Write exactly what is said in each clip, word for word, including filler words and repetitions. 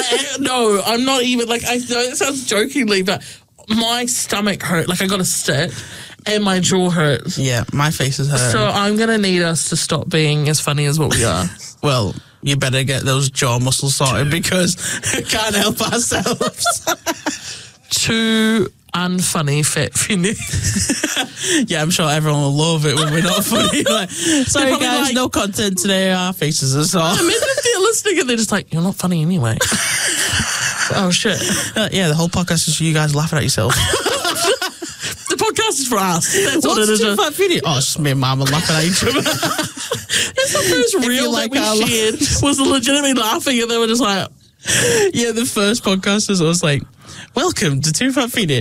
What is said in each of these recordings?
no, I'm not even, like, I know it sounds jokingly, but my stomach hurt. Like, I got a stick and my jaw hurts. Yeah, my face is hurting. So I'm going to need us to stop being as funny as what we are. Well, you better get those jaw muscles sorted because we can't help ourselves. Too unfunny Fat Finny. Yeah, I'm sure everyone will love it when we're not funny. Like, sorry guys, like, no content today. Our faces are sore. Imagine if they're listening and they're just like, you're not funny anyway. Oh shit. Uh, yeah, the whole podcast is for you guys laughing at yourself. The podcast is for us. That's what What's it is. Too Fat Finny? Oh, it's just me and Mum laughing at each other. That's the first real like that we our shared was legitimately laughing, and they were just like, yeah, the first podcast was, I was like, welcome to Too Fat Finny.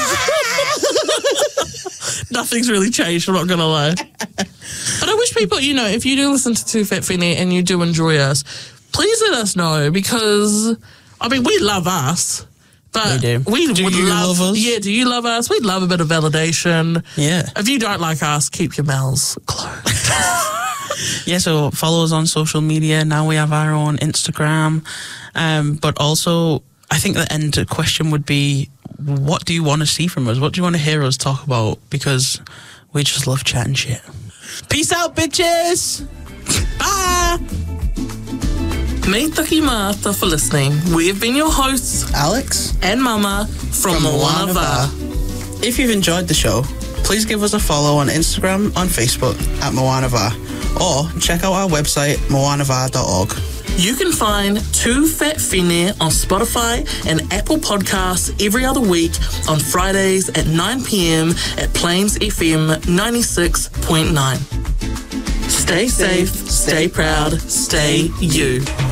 Nothing's really changed, I'm not going to lie. But I wish people, you know, if you do listen to Too Fat Finny and you do enjoy us, please let us know, because, I mean, we love us. But we do. We do would you love, love us? Yeah, do you love us? We'd love a bit of validation. Yeah. If you don't like us, keep your mouths closed. Yeah, so follow us on social media. Now we have our own Instagram. Um, but also, I think the end question would be, what do you want to see from us? What do you want to hear us talk about? Because we just love chatting shit. Peace out, bitches! Bye! Me taki mata for listening. We have been your hosts, Alex and Mama from, from Moana Va. If you've enjoyed the show, please give us a follow on Instagram, on Facebook at Moana Va, or check out our website, moana va dot org. You can find Too Fat Finny on Spotify and Apple Podcasts every other week on Fridays at nine p.m. at Plains F M ninety-six point nine. Stay safe, stay proud, stay you.